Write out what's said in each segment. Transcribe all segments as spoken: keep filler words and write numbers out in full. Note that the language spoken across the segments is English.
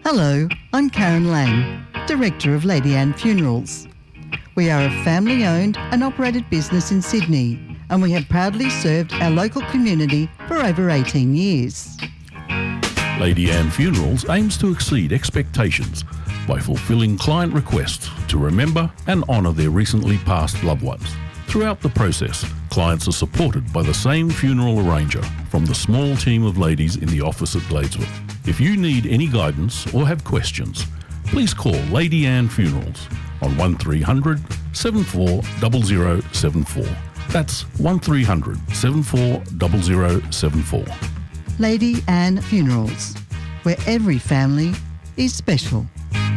Hello, I'm Karen Lang, Director of Lady Anne Funerals. We are a family-owned and operated business in Sydney, and we have proudly served our local community for over eighteen years. Lady Anne Funerals aims to exceed expectations by fulfilling client requests to remember and honour their recently passed loved ones. Throughout the process, clients are supported by the same funeral arranger from the small team of ladies in the office at Gladeswood. If you need any guidance or have questions, please call Lady Anne Funerals on one three hundred, seven four zero zero seven four. That's one three hundred, seven four zero zero seven four. Lady Anne Funerals, where every family is special.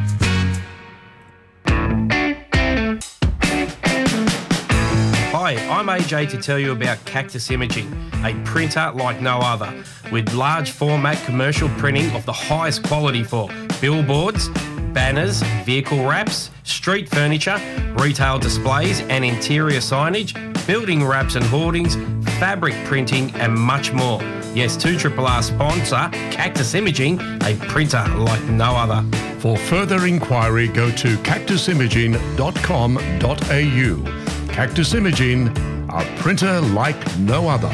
Hi, I'm A J to tell you about Cactus Imaging, a printer like no other, with large format commercial printing of the highest quality for billboards, banners, vehicle wraps, street furniture, retail displays and interior signage, building wraps and hoardings, fabric printing and much more. Yes, two R R R sponsor, Cactus Imaging, a printer like no other. For further inquiry, go to cactus imaging dot com dot a u. Cactus Imaging, a printer like no other.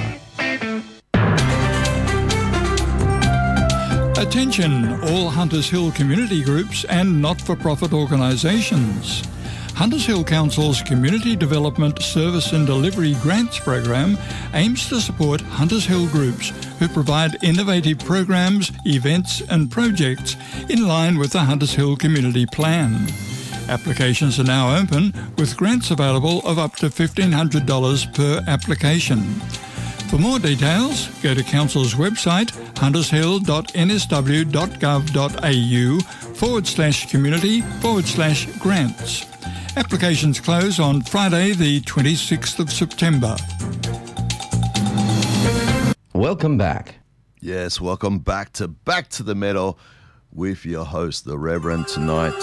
Attention, all Hunters Hill community groups and not-for-profit organisations. Hunters Hill Council's Community Development Service and Delivery Grants Program aims to support Hunters Hill groups who provide innovative programs, events and projects in line with the Hunters Hill Community Plan. Applications are now open, with grants available of up to fifteen hundred dollars per application. For more details, go to Council's website, huntershill.nsw.gov.au forward slash community forward slash grants. Applications close on Friday the twenty-sixth of September. Welcome back. Yes, welcome back to Back to the Metal with your host, the Reverend, tonight.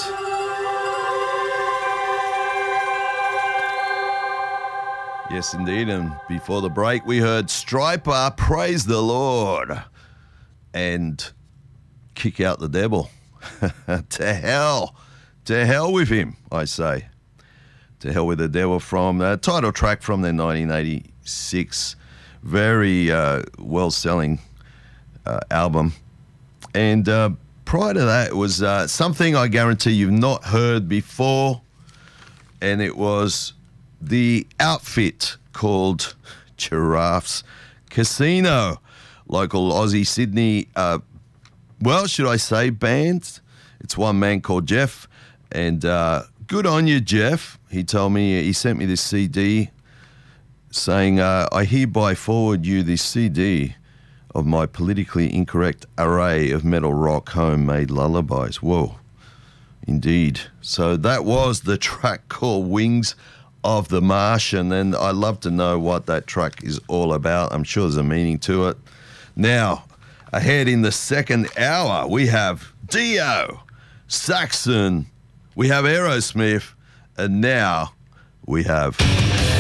Yes, indeed. And before the break, we heard Stryper, Praise the Lord, and Kick Out the Devil. To hell. To hell with him, I say. To hell with the devil from the title track from their nineteen eighty-six very uh, well-selling uh, album. And uh, prior to that, it was uh, something I guarantee you've not heard before, and it was the outfit called Giraffes Casino, local Aussie Sydney, uh, well, should I say band? It's one man called Jeff, and uh, good on you, Jeff. He told me, he sent me this C D saying, uh, I hereby forward you this C D of my politically incorrect array of metal rock homemade lullabies. Whoa, indeed. So that was the track called Wings of the Martian, and I'd love to know what that track is all about. I'm sure there's a meaning to it. Now, ahead in the second hour, we have Dio, Saxon, we have Aerosmith, and now we have